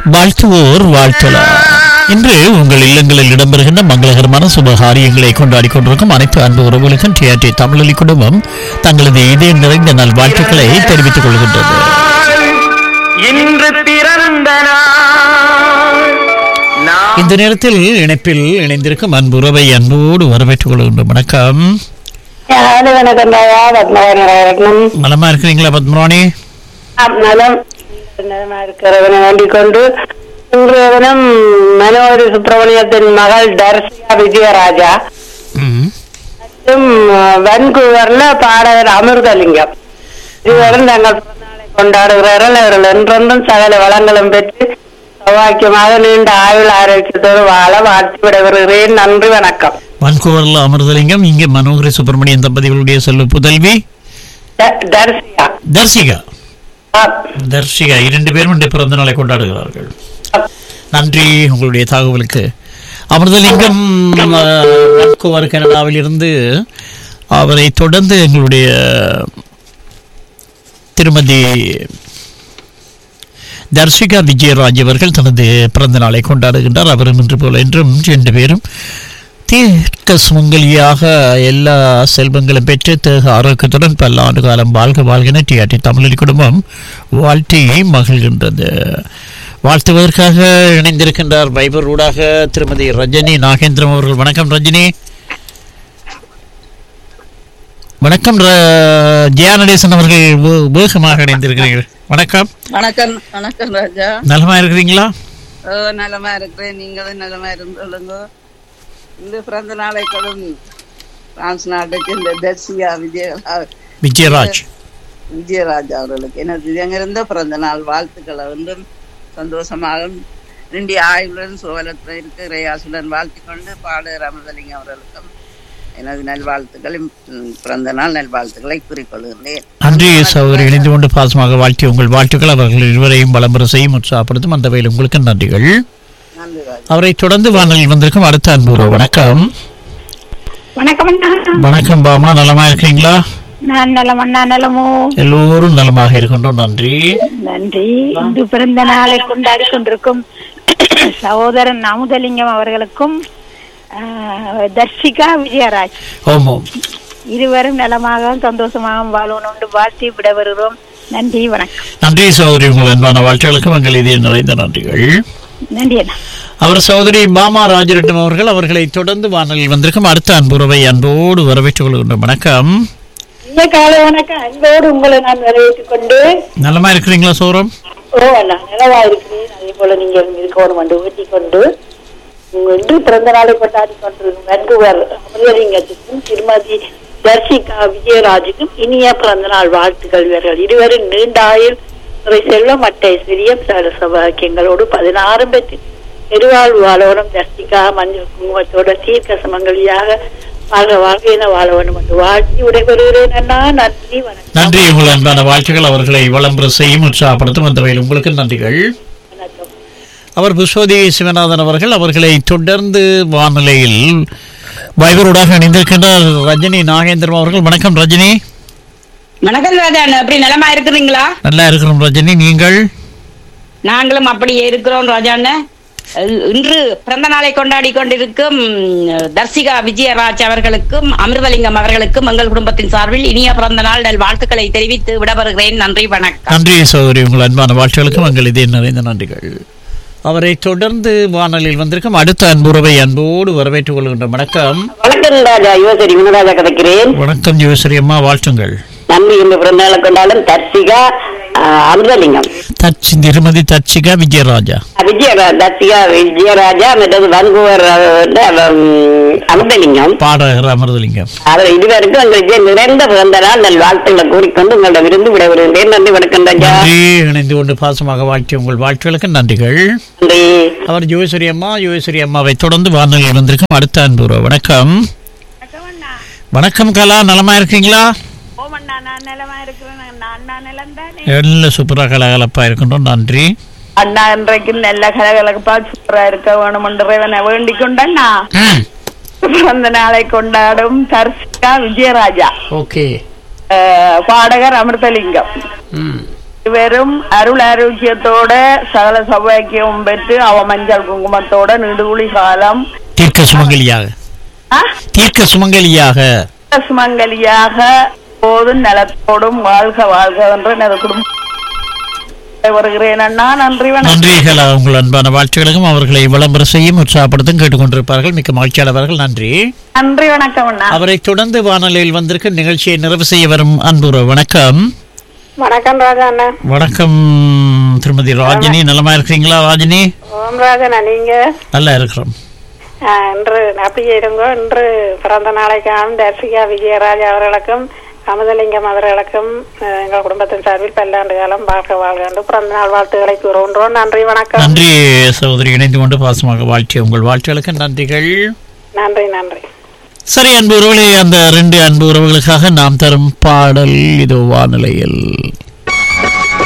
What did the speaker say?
வாழ்த்துவோர் வாழ்த்தலாம். இன்று உங்கள் இல்லங்களில் இடம்பெறுகின்ற மங்களகரமான சுபகாரியங்களை கொண்டாடி கொண்டிருக்கும் அனைத்து அன்பு உறவுகளுக்கும் டிஆர்டி தமிழொலி குடும்பம் தங்களது இதய நிறைந்த நல் வாழ்த்துக்களை தெரிவித்துக் கொள்கின்றது. இந்த நேரத்தில் இணைப்பில் இணைந்திருக்கும் அன்பு உறவை அன்போடு வரவேற்றுக் கொள்கின்றோம். வணக்கம். நலமா இருக்கிறீங்களா பத்மராணி? இருக்கிறவனை வேண்டிக் கொண்டு இன்றைய தினம் மனோரி சுப்பிரமணியத்தின் மகள் தர்சிகா விஜயராஜா மற்றும் வன்கூவர்ல பாடகர் அமிர்தலிங்கம் இருவரும் தங்கள் பிறந்தநாளை கொண்டாடுகிறார்கள். அவர்கள் என்றென்றும் சகல வளங்களும் பெற்று சௌவாக்கியமாக நீண்ட ஆயுள் ஆரோக்கியத்தோடு வாழ வாழ்த்து விடைபெறுகிறேன். நன்றி, வணக்கம். வன்கூவர்ல அமிர்தலிங்கம், இங்கே மனோகரி சுப்பிரமணியன் தம்பதிகளுடைய செல்வ புதல்வி தர்சிகா தர்ஷிகா இரண்டு பேரும் இன்று பிறந்த நாளை கொண்டாடுகிறார்கள். நன்றி உங்களுடைய தகவலுக்கு. அமிர்தலிங்கம் வான்கூவர் கனடாவில் இருந்து, அவரை தொடர்ந்து எங்களுடைய திருமதி தர்ஷிகா விஜயராஜ் அவர்கள் தனது பிறந்த நாளை கொண்டாடுகின்றார். அவரும் இன்று போல என்றும் ரெண்டு பேரும் தீர்க்க சுமங்கலியாக எல்லா செல்வங்களும் பெற்று தேக ஆரோக்கியத்துடன் பல ஆண்டு காலம் வாழ்க வாழ்கின டிஆர்டி தமிழொலி குடும்பம் வாழ்த்தி மகிழ்கின்றது. வாழ்த்துவதற்காக இணைந்திருக்கின்றார் வைபர் ஊடாக திருமதி ரஜினி நாகேந்திரம் அவர்கள். வணக்கம் ரஜினி. வணக்கம் ஜெயாநடேசன் அவர்கள், வேகமாக இணைந்திருக்கிறீர்கள். வணக்கம். வணக்கம். வணக்கம் ராஜா. நலமா இருக்கிறீங்களா? நலமா இருக்கிறேன். நீங்களும் நலமா இருந்துள்ளுங்க. இந்த பிறந்த நாளை கொடும் பிரான்ஸ் நாட்டுக்கு இந்த தர்சிகா விஜயராஜ் அவர்களுக்கு எனது எங்கிருந்த பிறந்த நாள் வாழ்த்துக்களை ஒன்றும் சந்தோஷமாக இந்திய ஆயுளுடன் சோழத்தில் இருக்க ரேயாசுடன் வாழ்த்திக் கொண்டு பாடகர் அமிர்தலிங்கம் அவர்களுக்கும் எனது நல்வாழ்த்துக்களை, பிறந்த நாள் நல்வாழ்த்துக்களை கூறிக்கொள்கிறேன். நன்றி சகோதரி. இணைந்து கொண்டு பாசமாக வாழ்த்திய உங்கள் வாழ்த்துக்கள் அவர்கள் இருவரையும் பலம்பெற செய்யும் உற்சாகப்படுத்தும். அந்த வகையில் உங்களுக்கு நன்றிகள். அவரை தொடர்ந்து வானலில் வந்திருக்கும் அடுத்த அன்பு. வணக்கம். வணக்கம். வணக்கம் பாமா, நலமா இருக்கீங்களா? நான் நலம் அண்ணா. நலமோ? எல்லோரும் நலமாக இருக்கின்றோம். நன்றி. நன்றி. இன்று பிறந்த நாளை கொண்டாடி கொண்டிருக்கும் சகோதரன் அமுதலிங்கம் அவர்களுக்கும் தர்ஷிகா விஜயராஜ் இருவரும் நலமாக சந்தோஷமாக வாழணும் வாழ்த்தி விட வருகிறோம். நன்றி, வணக்கம். நன்றி சகோதரி. உங்கள் அன்பான வாழ்த்துக்களுக்கு உங்கள் இதய நிறைந்த நன்றிகள். நன்றி. அவர் சகோதரி பாமா ராஜரட்னம் அவர்கள், அவர்களை தொடர்ந்து வானலில் வந்திருக்கும் அடுத்த அன்புறவை அன்போடு வரவேற்றுக் கொள்கின்றோம். வணக்கம். காலை வணக்கம். அன்போடு உங்களை நான் வரவேற்றுக் கொண்டு. நலமா இருக்கிறீங்களா சோரம்? நலமா இருக்கிறேன். அதே போல நீங்க இருக்கணும் என்று ஊட்டிக் கொண்டு இன்று பிறந்த நாளை கொண்டாடி கொண்டிருக்கும் வன்கூவர் அமிர்தலிங்கத்துக்கும் திருமதி தர்ஷிகா விஜயராஜுக்கும் இனிய பிறந்த நாள் வாழ்த்துக்கள். இவர்கள் இருவரும் நீண்ட ஆயுள் செல்வம் மட்டை சிறியம் சகல சௌபாக்கியங்களோடு 16 பெற்று பெருவாழ்வு வாழவனும் தர்ஷிகா மஞ்சள் குங்குமத்தோட தீர்க்க சமங்கலியாக வாழ்க வாழ்க என வாழவனும் என்று வாழ்த்தி விடைபெறுகிறேன். அண்ணா, நன்றி, வணக்கம். நன்றி. உங்கள் அன்பான வாழ்த்துக்கள் அவர்களை வளம்பெற செய்யும் உற்சாகப்படுத்தும். அந்த வகையில் உங்களுக்கு நன்றிகள். அவர் புஷ்பதி சிவநாதன் அவர்கள், அவர்களை தொடர்ந்து வானிலையில் வைபரோடாக இணைந்திருக்கின்றார் ரஜினி நாகேந்திரம் அவர்கள். வணக்கம் ரஜினி. வணக்கம் ராஜா. அப்படி நலமா இருக்கிறீங்களா? நல்லா இருக்கிறோம் ரஜினி. நீங்கள்? நாங்களும் அப்படியே இருக்கிறோம் ராஜாண்ண. இன்று பிறந்த நாளை கொண்டாடி கொண்டிருக்கும் தர்சிகா விஜயராஜ் அவர்களுக்கும் அமிர்தலிங்கம் அவர்களுக்கும் எங்கள் குடும்பத்தின் சார்பில் இனிய பிறந்த நாள் நல் வாழ்த்துக்களை தெரிவித்து விடப்படுகிறேன். நன்றி, வணக்கம். நன்றி சகோதரி. உங்கள் அன்பான வாழ்த்துக்களுக்கும் எங்கள் இதே நிறைந்த நன்றிகள். அவரை தொடர்ந்து வானலில் வந்திருக்கும் அடுத்த அன்புறவை அன்போடு வரவேற்றுக் கொள்கின்ற. வணக்கம். வணக்கம் ராஜா. யுவசரி வினராஜா கிடைக்கிறேன். வணக்கம் யுவசரி அம்மா, வாழ்த்துங்கள். நன்றி. இன்று பிறந்த நாளை கொண்டாடும் தர்ஷிகா அமிர்தலிங்கம், திருமதி தர்ஷிகா விஜயராஜா தர்ஷிகா விஜயராஜா மற்றும் வன்கூவர் அமிர்தலிங்கம் பாடகர் அமிர்தலிங்கம் அவர் இதுவரைக்கும் எங்களுக்கு நிறைந்த பிறந்த நாள் நல் வாழ்த்துக்களை கூறிக்கொண்டு உங்களிடம் இருந்து விடைபெறுகிறேன். நன்றி, வணக்கம் ராஜா. இணைந்து கொண்டு பாசமாக வாழ்த்திய உங்கள் வாழ்த்துக்களுக்கு நன்றிகள். நன்றி. அவர் யுவசரி அம்மா. யுவசரி அம்மாவை தொடர்ந்து வானொலியில் வந்திருக்கும் அடுத்த அன்பு. வணக்கம். வணக்கம் கலா, நலமா இருக்கீங்களா? நல்ல சூப்பரா கலகலப்பா இருக்கின்றோம். நன்றி அண்ணா. இன்றைக்கு நல்ல கலகலப்பா சூப்பரா இருக்க வேணும் என்று வேண்டிக் கொண்டண்ணா. பிறந்த நாளை கொண்டாடும் தர்ஷிகா விஜயராஜா, ஓகே, பாடகர் அமிர்தலிங்கம் இவரும் அருள் ஆரோக்கியத்தோட சகல சௌபாக்கியம் பெற்று அவ மஞ்சள் குங்குமத்தோட நெடுகுழி காலம் தீர்க்க சுமங்கலியாக போதும் நலத்தோடும் வாழ்க வாழ்க என்று எனது குடும்பம் வருகிறேன் அண்ணா. நன்றி வணக்கம். நன்றிகள். உங்கள் அன்பான வாழ்த்துக்களுக்கும் அவர்களை விளம்பரம் செய்யும் உற்சாகப்படுத்தும் கேட்டுக்கொண்டிருப்பார்கள். மிக்க மகிழ்ச்சியாளர்கள். நன்றி. நன்றி வணக்கம் அண்ணா. அவரை தொடர்ந்து வானொலியில் வந்திருக்கும் நிகழ்ச்சியை நிறைவு செய்ய வரும் அன்புற வணக்கம். வணக்கம் ராஜா அண்ணா. வணக்கம் திருமதி ராஜினி. நலமா இருக்கிறீங்களா ராஜினி? ஓம் ராஜனா, நீங்க? நல்லா இருக்கிறோம். இன்று அப்படியே இருங்கோ. இன்று பிறந்த நாளைக்கான தர்சிகா விஜயராஜ் அவர்களுக்கும் அமுதலிங்கம் அவர்களுக்கும் எங்கள் குடும்பத்தின் சார்பில் பல்லாண்டு காலம் வாழ்க வாழ்க பிறந்த நாள் வாழ்த்துக்களை கூறுகின்றோம். நன்றி வணக்கம். நன்றி சகோதரி. இணைந்து கொண்டு பாசமாக வாழ்த்திய உங்கள் வாழ்த்துக்களுக்கு நன்றிகள். நன்றி நன்றி. சரி அன்பு உறவுகளே, அந்த 2 அன்பு உறவுகளுக்காக நாம் தரும் பாடல் இதோ வானிலையில்.